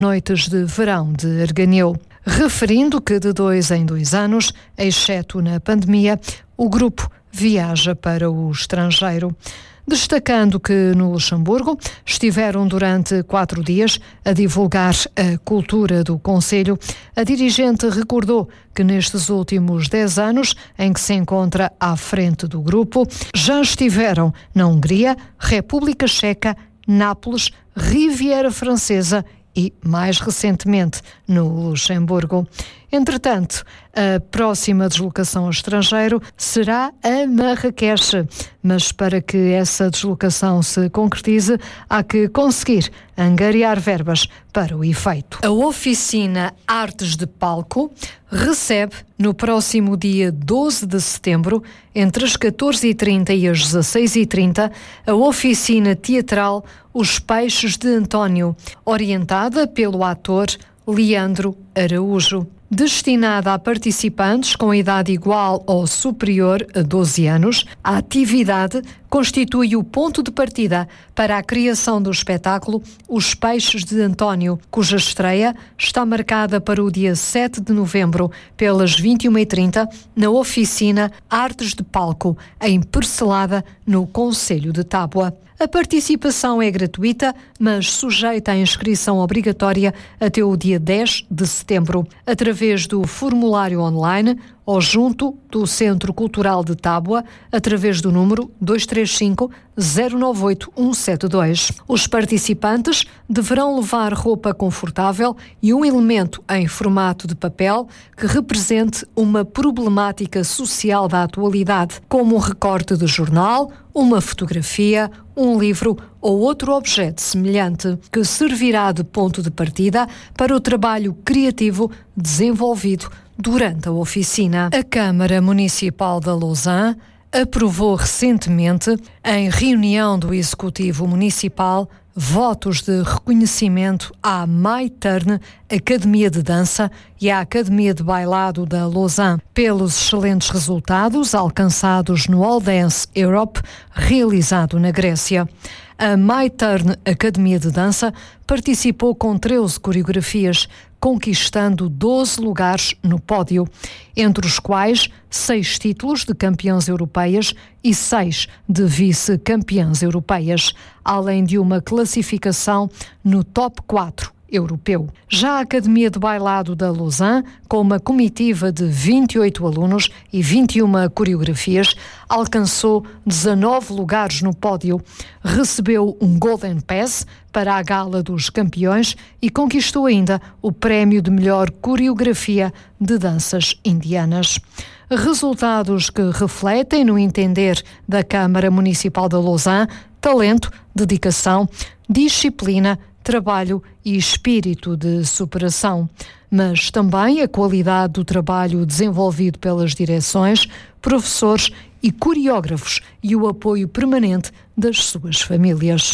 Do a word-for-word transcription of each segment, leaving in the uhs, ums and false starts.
noites de verão de Arganheu, referindo que de dois em dois anos, exceto na pandemia, o grupo viaja para o estrangeiro. Destacando que no Luxemburgo estiveram durante quatro dias a divulgar a cultura do concelho, a dirigente recordou que nestes últimos dez anos em que se encontra à frente do grupo, já estiveram na Hungria, República Checa, Nápoles, Riviera Francesa e, mais recentemente, no Luxemburgo. Entretanto, a próxima deslocação ao estrangeiro será a Marrakech, mas para que essa deslocação se concretize, há que conseguir angariar verbas para o efeito. A oficina Artes de Palco recebe no próximo dia doze de setembro, entre as catorze e trinta e as dezasseis e trinta, a oficina teatral Os Peixes de António, orientada pelo ator Leandro Araújo. Destinada a participantes com idade igual ou superior a doze anos, a atividade constitui o ponto de partida para a criação do espetáculo Os Peixes de António, cuja estreia está marcada para o dia sete de novembro, pelas vinte e uma e trinta, na oficina Artes de Palco, em Percelada, no concelho de Tábua. A participação é gratuita, mas sujeita à inscrição obrigatória até o dia dez de setembro, através do formulário online ou junto do Centro Cultural de Tábua, através do número dois três cinco, zero nove oito, um sete dois. Os participantes deverão levar roupa confortável e um elemento em formato de papel que represente uma problemática social da atualidade, como um recorte de jornal, uma fotografia, um livro ou outro objeto semelhante, que servirá de ponto de partida para o trabalho criativo desenvolvido durante a oficina. A Câmara Municipal de Lausanne aprovou recentemente, em reunião do Executivo Municipal, votos de reconhecimento à MyTurn, Academia de Dança, e à Academia de Bailado da Lausanne, pelos excelentes resultados alcançados no All Dance Europe, realizado na Grécia. A MyTurn Academia de Dança participou com treze coreografias, conquistando doze lugares no pódio, entre os quais seis títulos de campeãs europeias e seis de vice-campeãs europeias, além de uma classificação no top quatro europeu. Já a Academia de Bailado da Lausanne, com uma comitiva de vinte e oito alunos e vinte e uma coreografias, alcançou dezanove lugares no pódio, recebeu um Golden Pass para a Gala dos Campeões e conquistou ainda o prémio de melhor coreografia de danças indianas. Resultados que refletem, no entender da Câmara Municipal de Lausanne, talento, dedicação, disciplina, trabalho e espírito de superação, mas também a qualidade do trabalho desenvolvido pelas direções, professores e coreógrafos e o apoio permanente das suas famílias.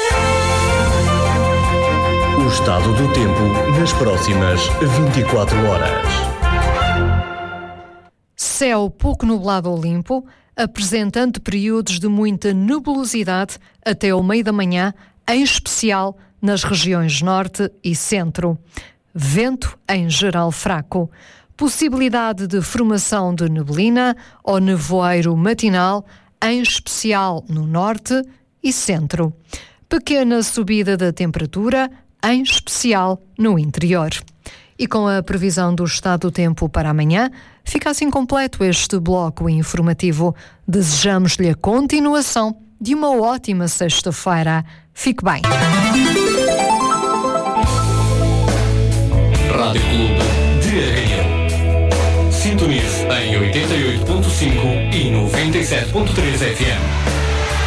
O estado do tempo nas próximas vinte e quatro horas. Céu pouco nublado ou limpo, apresentando períodos de muita nebulosidade até ao meio da manhã, em especial nas regiões norte e centro. Vento em geral fraco. Possibilidade de formação de neblina ou nevoeiro matinal, em especial no norte e centro. Pequena subida da temperatura, em especial no interior. E com a previsão do estado do tempo para amanhã, fica assim completo este bloco informativo. Desejamos-lhe a continuação de uma ótima sexta-feira. Fique bem. Rádio Clube de Arganhão. Sintonize em oitenta e oito ponto cinco e noventa e sete ponto três F M.